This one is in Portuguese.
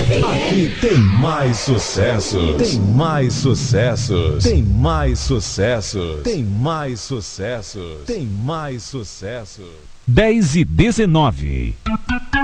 Aqui tem mais sucessos. Tem mais sucessos. Tem mais sucessos. Tem mais sucessos. Tem mais sucessos. 10:19.